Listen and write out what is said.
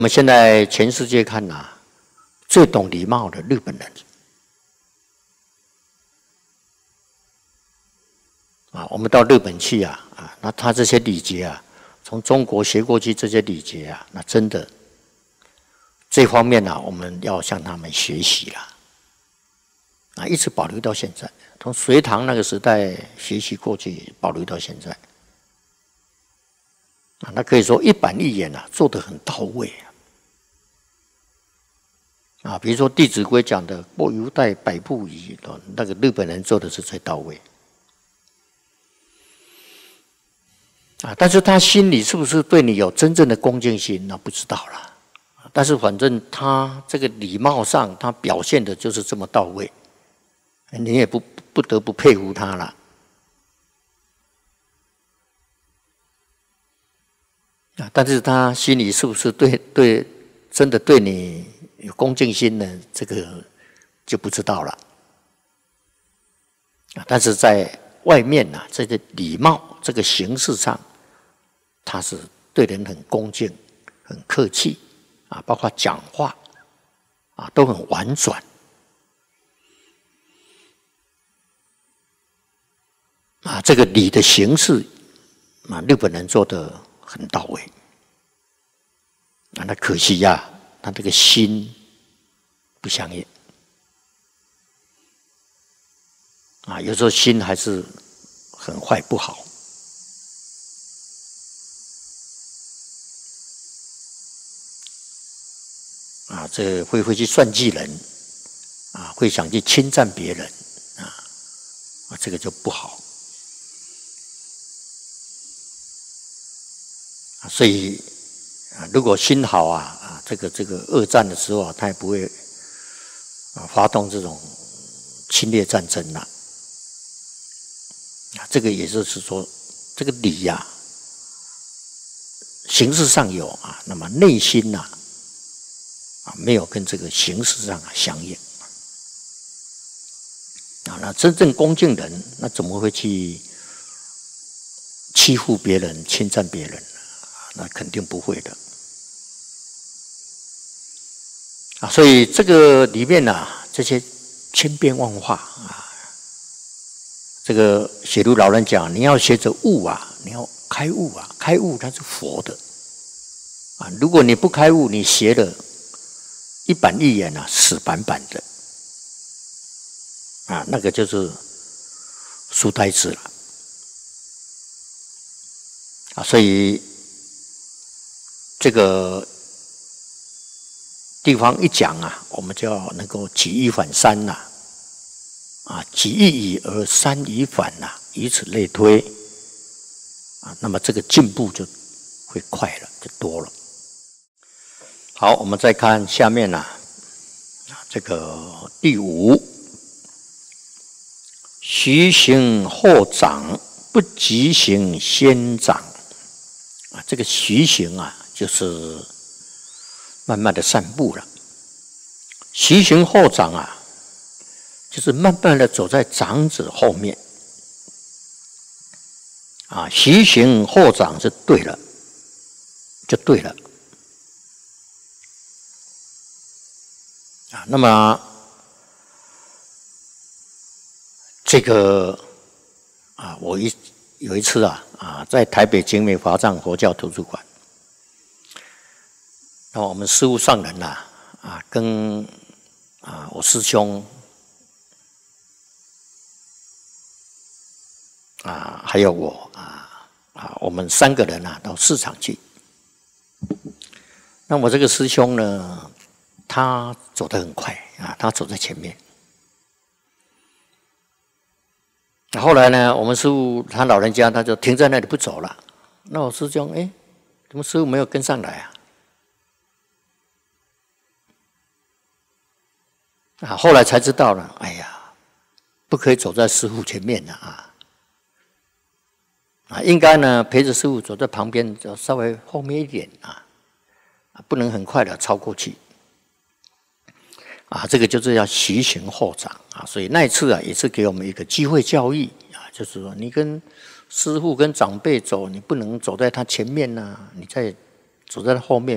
我们现在全世界看呐，最懂礼貌的日本人啊，我们到日本去啊，那他这些礼节啊，从中国学过去这些礼节啊，那真的这方面呢，我们要向他们学习啦，啊，一直保留到现在，从隋唐那个时代学习过去，保留到现在。啊，那可以说一板一眼啊，做得很到位啊。比如说《弟子规》讲的“过犹待百步矣”，那个日本人做的是最到位啊。但是他心里是不是对你有真正的恭敬心，那不知道了。但是反正他这个礼貌上，他表现的就是这么到位，你也不得不佩服他了。但是他心里是不是真的对你有恭敬心呢？这个就不知道了。但是在外面呢，这个礼貌这个形式上，他是对人很恭敬、很客气啊，包括讲话啊都很婉转啊。这个礼的形式啊，日本人做的很到位啊，那可惜呀，他这个心不相应啊，有时候心还是很坏不好啊，这会去算计人啊，会想去侵占别人啊，这个就不好。所以如果心好啊，这个二战的时候啊，他也不会发动这种侵略战争啦。这个也就是说，这个礼呀，形式上有啊，那么内心呐没有跟这个形式上相应啊。那真正恭敬人，那怎么会去欺负别人、侵占别人？那肯定不会的啊，所以这个里面这些千变万化啊，这个写如老人讲，你要学着悟啊，你要开悟啊，开悟它是佛的啊。如果你不开悟，你学了一板一眼死板板的啊，那个就是书呆子了啊。所以这个地方一讲我们就要能够举一反三举一以而三以反以此类推那么这个进步就会快了，就多了。好，我们再看下面这个第5，徐行后长，不急行先长这个徐行就是慢慢的散步了，徐行后长就是慢慢的走在长者后面徐行后长是对了，就对了那么这个我有一次在台北景美华藏佛教图书馆。那我们师父上人跟我师兄还有我我们3个人到市场去。那我这个师兄呢，他走得很快他走在前面。后来呢，我们师父他老人家他就停在那里不走了。那我师兄怎么师父没有跟上来后来才知道了，哎呀，不可以走在师父前面的应该呢陪着师父走在旁边，就稍微后面一点不能很快的超过去这个就是要徐行后长所以那一次也是给我们一个机会教育就是说你跟师父跟长辈走，你不能走在他前面你再走在他后面。